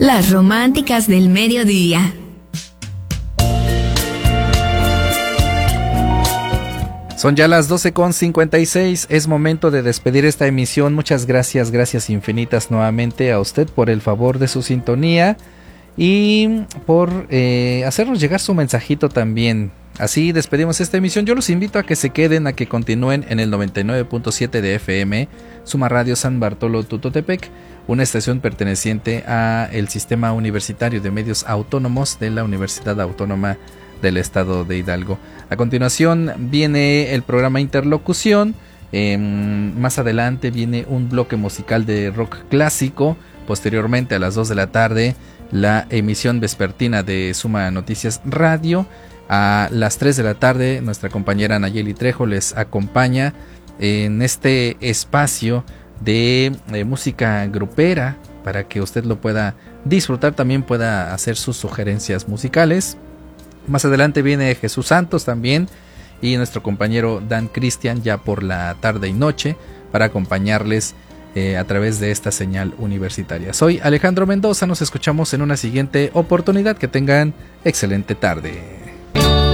Las románticas del mediodía. Son ya las 12:56, es momento de despedir esta emisión. Muchas gracias infinitas nuevamente a usted por el favor de su sintonía y por hacernos llegar su mensajito también. Así despedimos esta emisión. Yo los invito a que se queden, a que continúen en el 99.7 de FM, Suma Radio San Bartolo Tutotepec, una estación perteneciente al Sistema Universitario de Medios Autónomos de la Universidad Autónoma del Estado de Hidalgo. A continuación viene el programa Interlocución, más adelante viene un bloque musical de rock clásico, posteriormente a las 2 de la tarde la emisión vespertina de Suma Noticias Radio, a las 3 de la tarde nuestra compañera Nayeli Trejo les acompaña en este espacio de música grupera para que usted lo pueda disfrutar, también pueda hacer sus sugerencias musicales. Más adelante viene Jesús Santos también y nuestro compañero Dan Cristian ya por la tarde y noche para acompañarles a través de esta señal universitaria. Soy Alejandro Mendoza, nos escuchamos en una siguiente oportunidad. Que tengan excelente tarde.